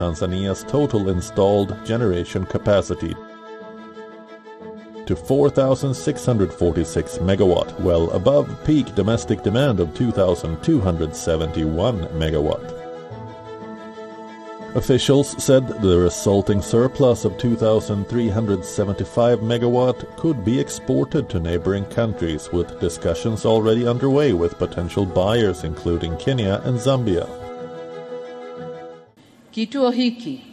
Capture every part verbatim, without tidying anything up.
Tanzania's total installed generation capacity to four thousand six hundred forty-six megawatt, well above peak domestic demand of two thousand two hundred seventy-one megawatt. Officials said the resulting surplus of two thousand three hundred seventy-five megawatt could be exported to neighboring countries, with discussions already underway with potential buyers including Kenya and Zambia. Kituo hiki.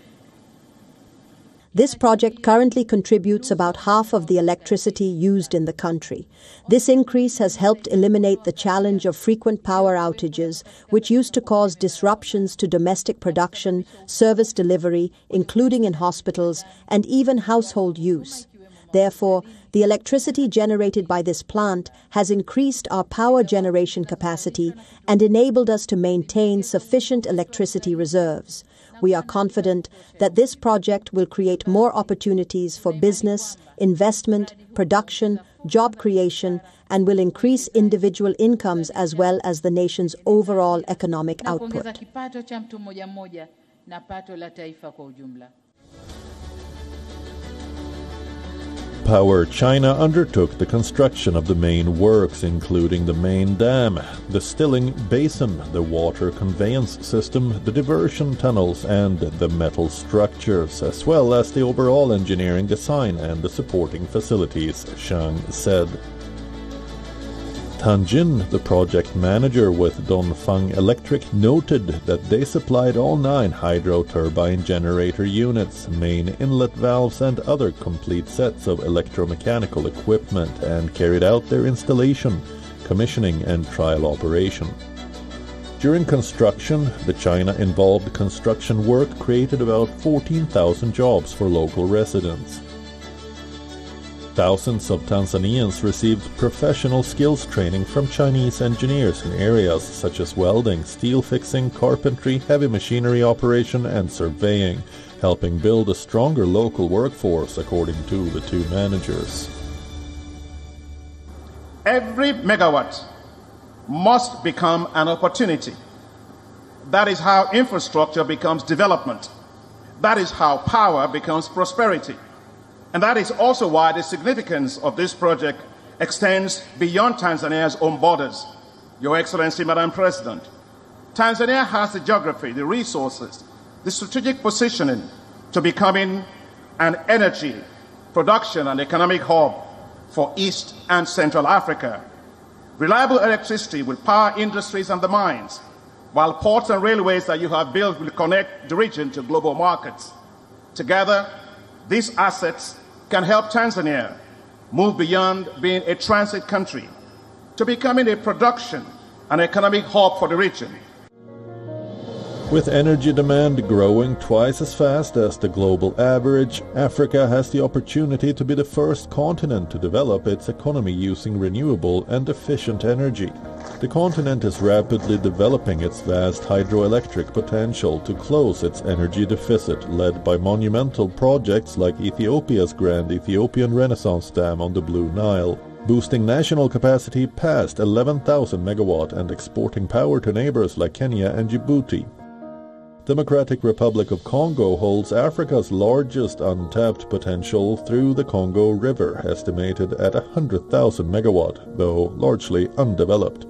This project currently contributes about half of the electricity used in the country. This increase has helped eliminate the challenge of frequent power outages, which used to cause disruptions to domestic production, service delivery, including in hospitals, and even household use. Therefore, the electricity generated by this plant has increased our power generation capacity and enabled us to maintain sufficient electricity reserves. We are confident that this project will create more opportunities for business, investment, production, job creation, and will increase individual incomes as well as the nation's overall economic output. Power China undertook the construction of the main works, including the main dam, the stilling basin, the water conveyance system, the diversion tunnels, and the metal structures, as well as the overall engineering design and the supporting facilities, Zhang said. Tan Jin, the project manager with Dongfang Electric, noted that they supplied all nine hydro turbine generator units, main inlet valves, and other complete sets of electromechanical equipment, and carried out their installation, commissioning, and trial operation. During construction, the China-involved construction work created about fourteen thousand jobs for local residents. Thousands of Tanzanians received professional skills training from Chinese engineers in areas such as welding, steel fixing, carpentry, heavy machinery operation, and surveying, helping build a stronger local workforce, according to the two managers. Every megawatt must become an opportunity. That is how infrastructure becomes development. That is how power becomes prosperity. And that is also why the significance of this project extends beyond Tanzania's own borders. Your Excellency, Madam President, Tanzania has the geography, the resources, the strategic positioning to becoming an energy, production, and economic hub for East and Central Africa. Reliable electricity will power industries and the mines, while ports and railways that you have built will connect the region to global markets. Together, these assets can help Tanzania move beyond being a transit country to becoming a production and economic hub for the region. With energy demand growing twice as fast as the global average, Africa has the opportunity to be the first continent to develop its economy using renewable and efficient energy. The continent is rapidly developing its vast hydroelectric potential to close its energy deficit, led by monumental projects like Ethiopia's Grand Ethiopian Renaissance Dam on the Blue Nile, boosting national capacity past eleven thousand megawatt and exporting power to neighbors like Kenya and Djibouti. Democratic Republic of Congo holds Africa's largest untapped potential through the Congo River, estimated at one hundred thousand megawatt, though largely undeveloped.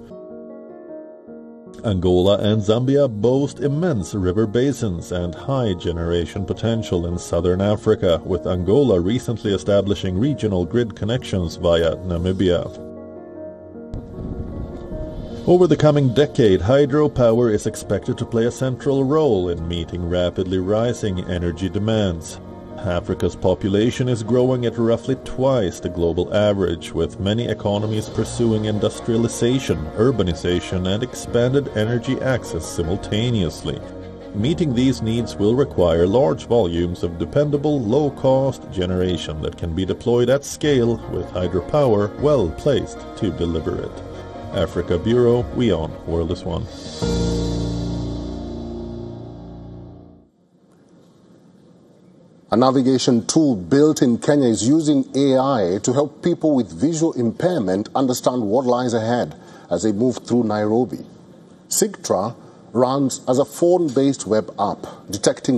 Angola and Zambia boast immense river basins and high generation potential in southern Africa, with Angola recently establishing regional grid connections via Namibia. Over the coming decade, hydropower is expected to play a central role in meeting rapidly rising energy demands. Africa's population is growing at roughly twice the global average, with many economies pursuing industrialization, urbanization, and expanded energy access simultaneously. Meeting these needs will require large volumes of dependable, low-cost generation that can be deployed at scale, with hydropower well placed to deliver it. Africa Bureau, WION, World is One. A navigation tool built in Kenya is using A I to help people with visual impairment understand what lies ahead as they move through Nairobi. Sigtra runs as a phone-based web app, detecting